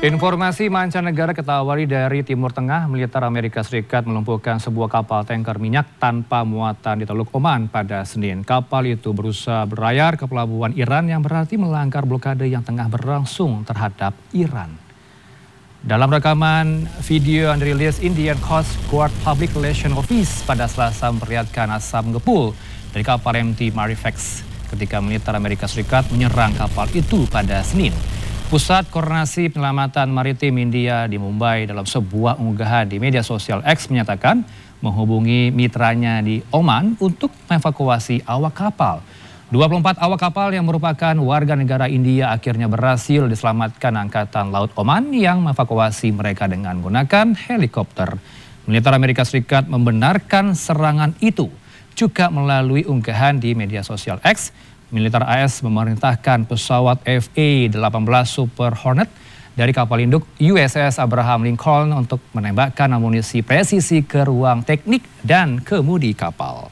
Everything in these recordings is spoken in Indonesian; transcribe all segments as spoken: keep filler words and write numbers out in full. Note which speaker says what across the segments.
Speaker 1: Informasi mancanegara kita awali dari Timur Tengah. Militer Amerika Serikat melumpuhkan sebuah kapal tanker minyak tanpa muatan di Teluk Oman pada Senin. Kapal itu berusaha berlayar ke pelabuhan Iran yang berarti melanggar blokade yang tengah berlangsung terhadap Iran. Dalam rekaman video yang dirilis Indian Coast Guard Public Relations Office pada Selasa memperlihatkan asap mengepul dari kapal M T Marifax ketika militer Amerika Serikat menyerang kapal itu pada Senin. Pusat Koordinasi Penyelamatan Maritim India di Mumbai dalam sebuah unggahan di media sosial X menyatakan menghubungi mitranya di Oman untuk mengevakuasi awak kapal. dua puluh empat awak kapal yang merupakan warga negara India akhirnya berhasil diselamatkan Angkatan Laut Oman yang mengevakuasi mereka dengan menggunakan helikopter. Militer Amerika Serikat membenarkan serangan itu. Juga melalui unggahan di media sosial X, militer A S memerintahkan pesawat F A delapan belas Super Hornet dari kapal induk U S S Abraham Lincoln untuk menembakkan amunisi presisi ke ruang teknik dan kemudi kapal.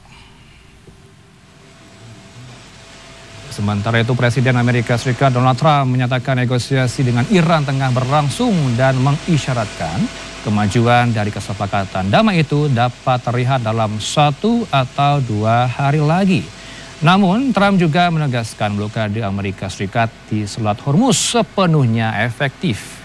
Speaker 1: Sementara itu, Presiden Amerika Serikat Donald Trump menyatakan negosiasi dengan Iran tengah berlangsung dan mengisyaratkan kemajuan dari kesepakatan damai itu dapat terlihat dalam satu atau dua hari lagi. Namun, Trump juga menegaskan blokade Amerika Serikat di Selat Hormuz sepenuhnya efektif.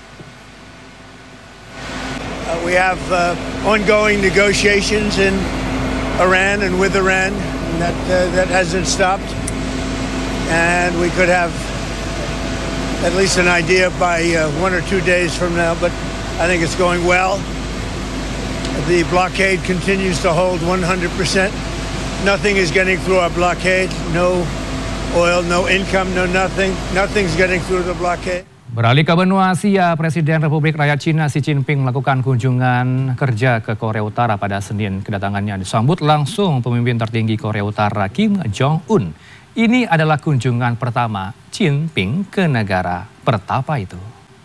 Speaker 2: Uh, we have uh, ongoing negotiations in Iran and with Iran that uh, that hasn't stopped, and we could have at least an idea by uh, one or two days from now. But I think it's going well. The blockade continues to hold one hundred percent. Nothing is getting through our blockade. No oil, no income, no nothing. Nothing's getting through the blockade.
Speaker 1: Beralih ke benua Asia, Presiden Republik Rakyat Cina Xi Jinping melakukan kunjungan kerja ke Korea Utara pada Senin. Kedatangannya disambut langsung pemimpin tertinggi Korea Utara Kim Jong-un. Ini adalah kunjungan pertama Jinping ke negara pertapa itu.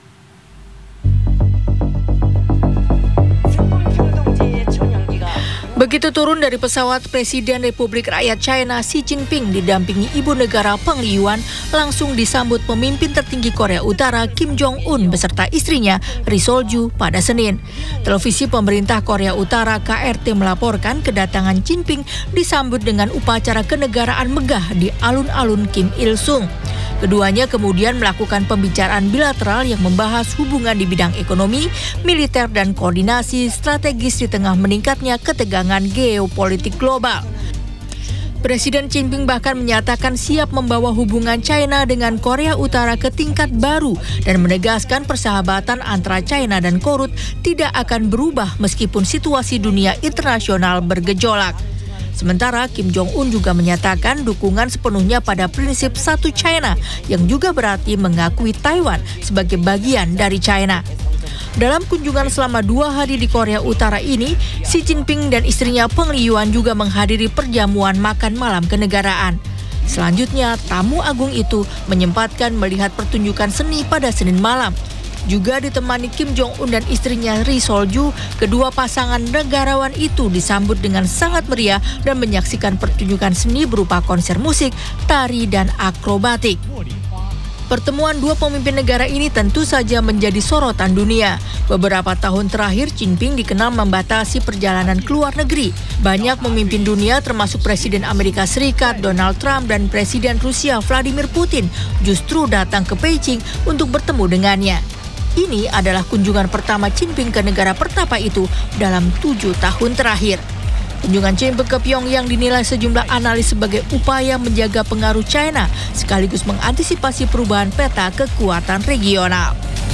Speaker 3: Begitu turun dari pesawat, Presiden Republik Rakyat China Xi Jinping didampingi Ibu Negara Peng Liyuan langsung disambut pemimpin tertinggi Korea Utara Kim Jong-un beserta istrinya Ri Sol-ju pada Senin. Televisi pemerintah Korea Utara K R T melaporkan kedatangan Jinping disambut dengan upacara kenegaraan megah di alun-alun Kim Il Sung. Keduanya kemudian melakukan pembicaraan bilateral yang membahas hubungan di bidang ekonomi, militer, dan koordinasi strategis di tengah meningkatnya ketegangan geopolitik global. Presiden Jinping bahkan menyatakan siap membawa hubungan China dengan Korea Utara ke tingkat baru dan menegaskan persahabatan antara China dan Korut tidak akan berubah meskipun situasi dunia internasional bergejolak. Sementara Kim Jong-un juga menyatakan dukungan sepenuhnya pada prinsip satu China yang juga berarti mengakui Taiwan sebagai bagian dari China. Dalam kunjungan selama dua hari di Korea Utara ini, Xi Jinping dan istrinya Peng Liyuan juga menghadiri perjamuan makan malam kenegaraan. Selanjutnya, tamu agung itu menyempatkan melihat pertunjukan seni pada Senin malam. Juga ditemani Kim Jong-un dan istrinya Ri Sol-ju, kedua pasangan negarawan itu disambut dengan sangat meriah dan menyaksikan pertunjukan seni berupa konser musik, tari, dan akrobatik. Pertemuan dua pemimpin negara ini tentu saja menjadi sorotan dunia. Beberapa tahun terakhir, Jinping dikenal membatasi perjalanan ke luar negeri. Banyak pemimpin dunia termasuk Presiden Amerika Serikat Donald Trump dan Presiden Rusia Vladimir Putin justru datang ke Beijing untuk bertemu dengannya. Ini adalah kunjungan pertama Jinping ke negara pertapa itu dalam tujuh tahun terakhir. Kunjungan Jinping ke Pyongyang dinilai sejumlah analis sebagai upaya menjaga pengaruh China sekaligus mengantisipasi perubahan peta kekuatan regional.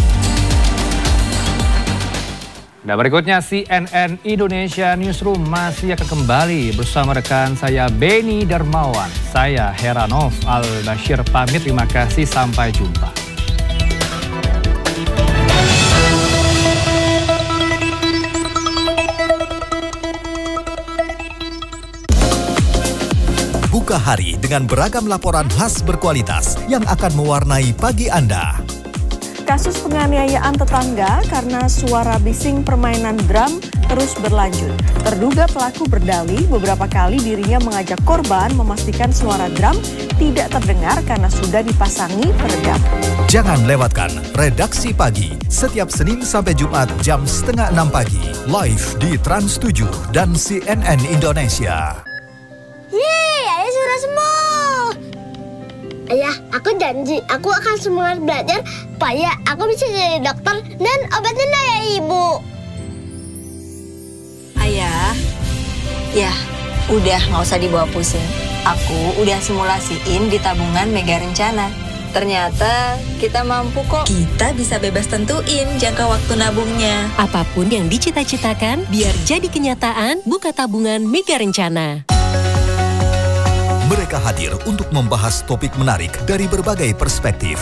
Speaker 1: Dan berikutnya C N N Indonesia Newsroom masih akan kembali bersama rekan saya Beni Darmawan. Saya Heranov Al-Bashir pamit, terima kasih, sampai jumpa.
Speaker 4: Buka hari dengan beragam laporan khas berkualitas yang akan mewarnai pagi Anda.
Speaker 5: Kasus penganiayaan tetangga karena suara bising permainan drum terus berlanjut. Terduga pelaku berdalih beberapa kali dirinya mengajak korban memastikan suara drum tidak terdengar karena sudah dipasangi peredam.
Speaker 4: Jangan lewatkan Redaksi Pagi setiap Senin sampai Jumat jam setengah enam pagi live di Trans tujuh dan C N N Indonesia.
Speaker 6: Yeay, ayah sudah sembuh. Ayah, aku janji aku akan semangat belajar supaya aku bisa jadi dokter dan obatin ayah ibu.
Speaker 7: Ayah, ya udah nggak usah dibawa pusing. Aku udah simulasiin di tabungan Mega Rencana. Ternyata kita mampu kok.
Speaker 8: Kita bisa bebas tentuin jangka waktu nabungnya.
Speaker 9: Apapun yang dicita-citakan, biar jadi kenyataan, buka tabungan Mega Rencana.
Speaker 4: Mereka hadir untuk membahas topik menarik dari berbagai perspektif.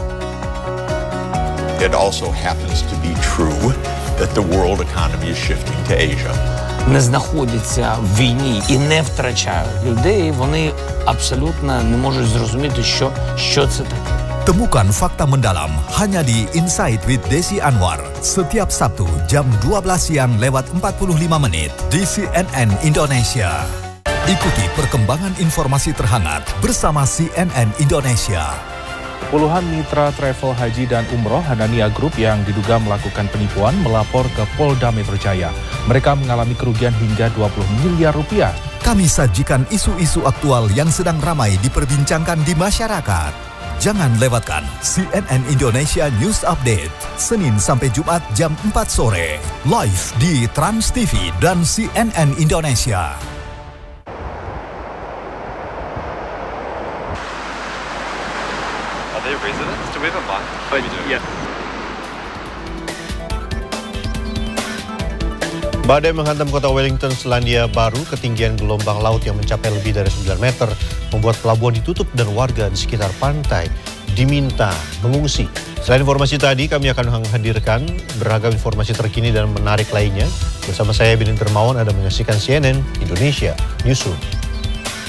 Speaker 10: It also happens to be true that the world economy is shifting to Asia.
Speaker 11: Не знаходяться в війні і не втрачають людей, вони абсолютно не можуть зрозуміти, що, що це таке.
Speaker 4: Temukan fakta mendalam hanya di Insight with Desi Anwar setiap Sabtu jam dua belas siang lewat empat puluh lima menit di C N N Indonesia. Ikuti perkembangan informasi terhangat bersama C N N Indonesia.
Speaker 12: Puluhan mitra travel haji dan umroh Hanania Group yang diduga melakukan penipuan melapor ke Polda Metro Jaya. Mereka mengalami kerugian hingga dua puluh miliar rupiah.
Speaker 4: Kami sajikan isu-isu aktual yang sedang ramai diperbincangkan di masyarakat. Jangan lewatkan C N N Indonesia News Update, Senin sampai Jumat jam empat sore, live di Trans T V dan C N N Indonesia.
Speaker 13: Are they residents? Do we have a mic? Oh, you do? Yeah.
Speaker 14: Badai menghantam kota Wellington, Selandia Baru. Ketinggian gelombang laut yang mencapai lebih dari sembilan meter membuat pelabuhan ditutup dan warga di sekitar pantai diminta mengungsi. Selain informasi tadi, kami akan menghadirkan beragam informasi terkini dan menarik lainnya. Bersama saya, Bidin Termawan, Anda menyaksikan C N N Indonesia Newsroom.